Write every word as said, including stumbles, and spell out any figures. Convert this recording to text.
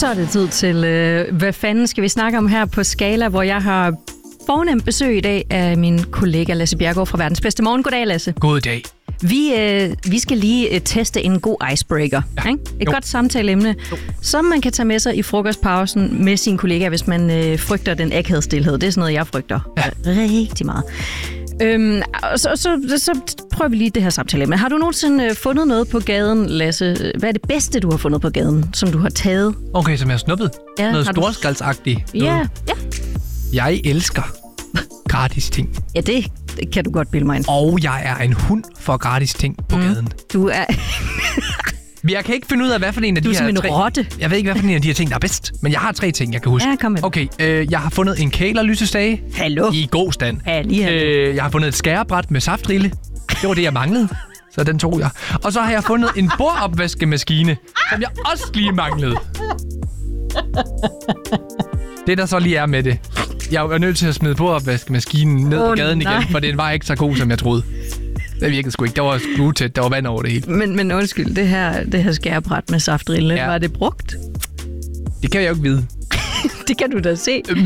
Så er det tid til, øh, hvad fanden skal vi snakke om her på Skala, hvor jeg har fornemt besøg i dag af min kollega Lasse Bjerregaard fra Verdens Bedste Morgen. Goddag, Lasse. God dag. Vi, øh, vi skal lige øh, teste en god icebreaker. Ja. Ikke? Et jo. godt samtaleemne, jo. som man kan tage med sig i frokostpausen med sine kollegaer, hvis man øh, frygter den akavede stilhed. Det er sådan noget, jeg frygter ja. rigtig meget. Øhm, og så, så, så prøver vi lige det her samtaleemne. Har du nogensinde øh, fundet noget på gaden, Lasse? Hvad er det bedste, du har fundet på gaden, som du har taget? Okay, som jeg har snuppet? Ja, noget har storskaldsagtigt? Du... Ja, ja. Jeg elsker gratis ting. Ja, det, det kan du godt bilde mig ind. Og jeg er en hund for gratis ting på mm. gaden. Du er... Men jeg kan ikke finde ud af, hvad for en af du de her en tre... rotte. Jeg ved ikke, hvad for en af de her ting, der er bedst. Men jeg har tre ting, jeg kan huske. Ja, kom med. Okay, øh, jeg har fundet en kælerlysestage. Hallo. I god stand. Ja, lige hallo. øh, Jeg har fundet et skærebræt med saftrille. Det var det, jeg manglede. Så den tog jeg. Og så har jeg fundet en bordopvaskemaskine, som jeg også lige manglede. Det, der så lige er med det. Jeg er nødt til at smide bordopvaskemaskinen ned oh, på gaden nej. igen, for den var ikke så god, som jeg troede. Det virkede sgu ikke. Der var skruetæt. Der var vand over det hele. Men, men undskyld, det her, det her skærebræt med saftrille, ja. var det brugt? Det kan jeg jo ikke vide. Det kan du da se.